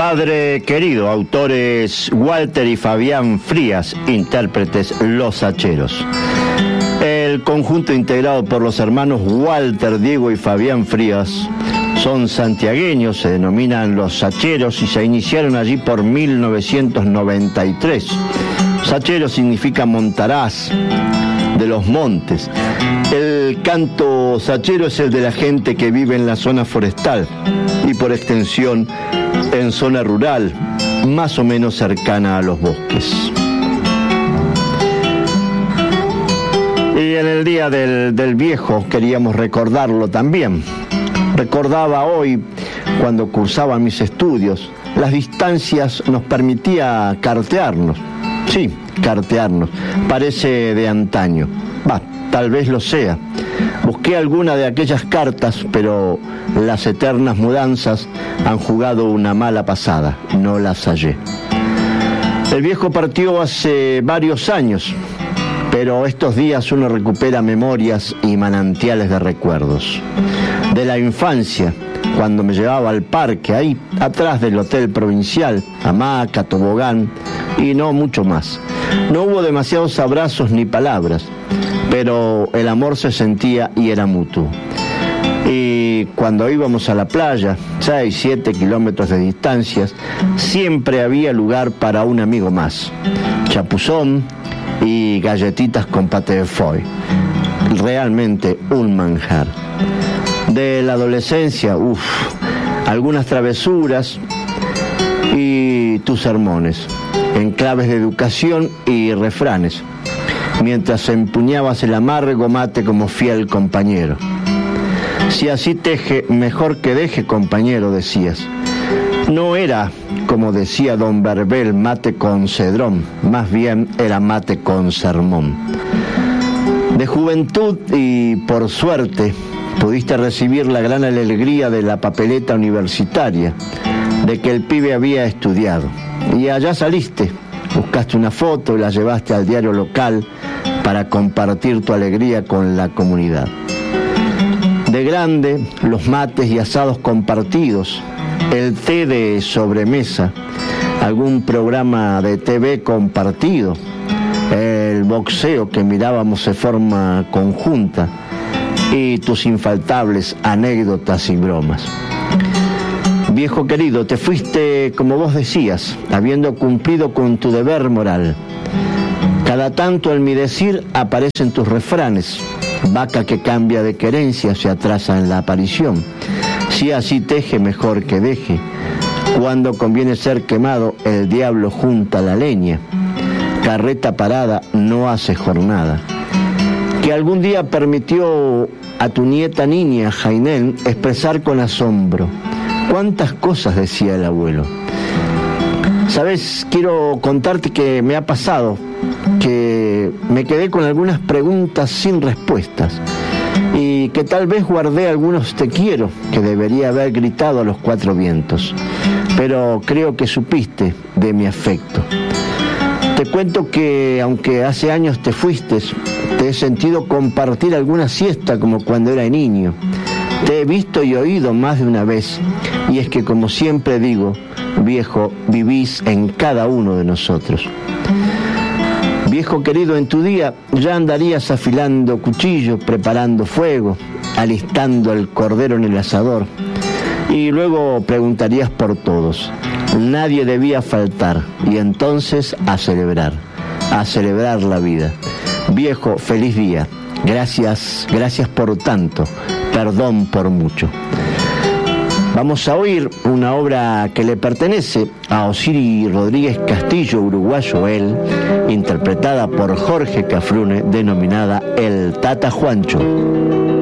Padre querido, autores Walter y Fabián Frías, intérpretes Los Sacheros. El conjunto integrado por los hermanos Walter, Diego y Fabián Frías son santiagueños, se denominan Los Sacheros y se iniciaron allí por 1993. Sachero significa montaraz, de los montes. El canto sachero es el de la gente que vive en la zona forestal y por extensión en zona rural, más o menos cercana a los bosques. Y en el Día del Viejo queríamos recordarlo también. Recordaba hoy, cuando cursaba mis estudios, las distancias nos permitía cartearnos. Sí, cartearnos. Parece de antaño. Tal vez lo sea. Busqué alguna de aquellas cartas, pero las eternas mudanzas han jugado una mala pasada. No las hallé. El viejo partió hace varios años, pero estos días uno recupera memorias y manantiales de recuerdos. De la infancia, cuando me llevaba al parque, ahí atrás del Hotel Provincial, hamaca, tobogán y no mucho más. No hubo demasiados abrazos ni palabras, pero el amor se sentía y era mutuo. Y cuando íbamos a la playa, 6, 7 kilómetros de distancias, siempre había lugar para un amigo más. Chapuzón y galletitas con paté de foie. Realmente un manjar. De la adolescencia, algunas travesuras y tus sermones, en claves de educación y refranes, mientras empuñabas el amargo mate como fiel compañero. Si así teje, mejor que deje, compañero, decías. No era, como decía don Verbel, mate con cedrón, más bien era mate con sermón. De juventud y por suerte pudiste recibir la gran alegría de la papeleta universitaria, de que el pibe había estudiado. Y allá saliste, buscaste una foto y la llevaste al diario local para compartir tu alegría con la comunidad. De grande, los mates y asados compartidos, el té de sobremesa, algún programa de TV compartido, el boxeo que mirábamos de forma conjunta y tus infaltables anécdotas y bromas. Viejo querido, te fuiste, como vos decías, habiendo cumplido con tu deber moral. Cada tanto en mi decir aparecen tus refranes. Vaca que cambia de querencia se atrasa en la aparición. Si así teje, mejor que deje. Cuando conviene ser quemado, el diablo junta la leña. Carreta parada no hace jornada. Que algún día permitió a tu nieta niña, Jainén, expresar con asombro. ¿Cuántas cosas decía el abuelo? ¿Sabes? Quiero contarte que me ha pasado, que me quedé con algunas preguntas sin respuestas y que tal vez guardé algunos te quiero que debería haber gritado a los cuatro vientos, pero creo que supiste de mi afecto. Te cuento que aunque hace años te fuiste, te he sentido compartir alguna siesta como cuando era niño. Te he visto y oído más de una vez, y es que, como siempre digo, viejo, vivís en cada uno de nosotros. Viejo querido, en tu día ya andarías afilando cuchillo, preparando fuego, alistando el cordero en el asador, y luego preguntarías por todos. Nadie debía faltar, y entonces a celebrar la vida. Viejo, feliz día. Gracias por tanto. Perdón por mucho. Vamos a oír una obra que le pertenece a Osiris Rodríguez Castillo, uruguayo él, interpretada por Jorge Cafrune, denominada El Tata Juancho.